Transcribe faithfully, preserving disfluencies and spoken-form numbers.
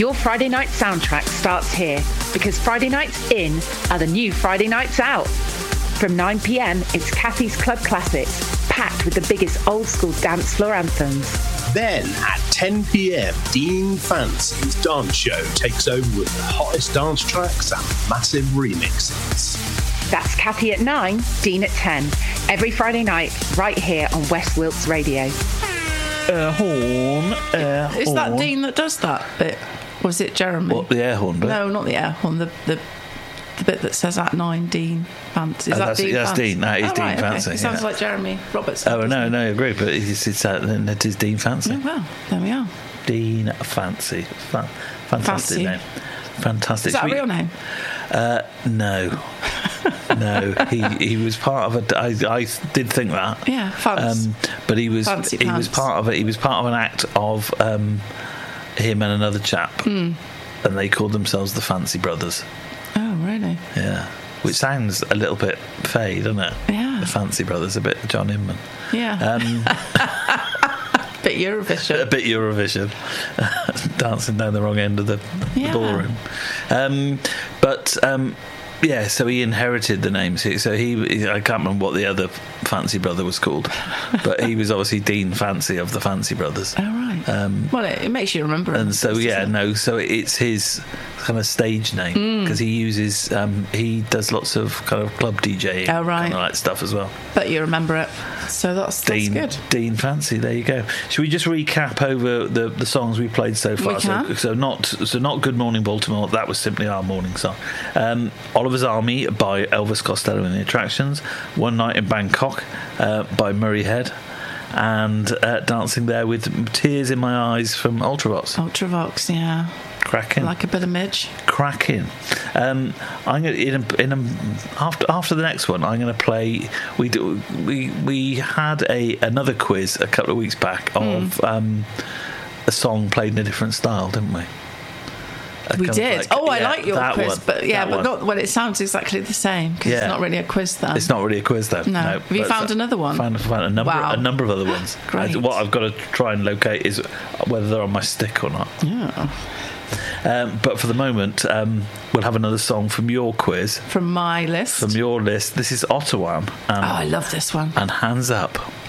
Your Friday night soundtrack starts here because Friday nights in are the new Friday nights out. From nine p.m, it's Kathy's Club Classics, packed with the biggest old school dance floor anthems. Then at ten p.m, Dean Fancy's dance show takes over with the hottest dance tracks and massive remixes. That's Kathy at nine, Dean at ten. Every Friday night, right here on West Wilts Radio. Air horn, air horn. Is that Dean that does that bit? Was it Jeremy? What, the air horn bit? No, not the air horn. The the, the bit that says at nine, Dean Fancy. Is Oh, that that's- Dean that's Fancy? Dean. That is oh, Dean right, Fancy, Okay. It sounds yeah. like Jeremy Robertson. Oh, no, doesn't no, I agree, but it's, it's, uh, it is Dean Fancy. it? Oh, well, there we are. Dean Fancy. Fa- fantastic Fancy. name. Fantastic. Is that Sweet- a real name? Uh, no. No, he he was part of a. I, I did think that. Yeah, fancy. Um, but he was Fancy he was pants. part of it. He was part of an act of um, him and another chap, Mm. and they called themselves the Fancy Brothers. Oh, really? Yeah, which sounds a little bit fey, doesn't it? Yeah. The Fancy Brothers, a bit John Inman. Yeah. Um, Bit Eurovision. a bit Eurovision, dancing down the wrong end of the, Yeah. the ballroom. Um, but um, yeah, so he inherited the names. So he, I can't remember what the other Fancy brother was called, but he was obviously Dean Fancy of the Fancy Brothers. Oh, right. Um, well, it, it makes you remember him. and so doesn't yeah, it? no, so it's his kind of stage name because he uses um, he does lots of kind of club DJing, Oh, right. kind of like stuff as well. But you remember it. So that's, that's Dean, good. Dean Fancy. There you go. Should we just recap over the, the songs we played so far? We So, can. so not so not Good Morning Baltimore. That was simply our morning song. Um, Oliver's Army by Elvis Costello and the Attractions. One Night in Bangkok uh, by Murray Head. And uh, Dancing There with Tears in My Eyes from Ultravox. Ultravox, yeah. Cracking. Like a bit of midge. Cracking. Um, I'm gonna in a, in a, after after the next one. I'm going to play. We do, we we had a another quiz a couple of weeks back of Hmm. um, a song played in a different style, didn't we? A We kind of did. like- oh, I yeah, like your that quiz, one, but yeah, that but one. not when it sounds exactly the same because Yeah. it's not really a quiz then. It's not really a quiz then. No. No. Have you but found another one? Found, found a number. Wow. A number of other ones. Great. I- what I've got to try and locate is whether they're on my stick or not. Yeah. Um, but for the moment, um, we'll have another song from your quiz, From my list. from your list. This is Ottawa and, oh, I love this one. and Hands Up.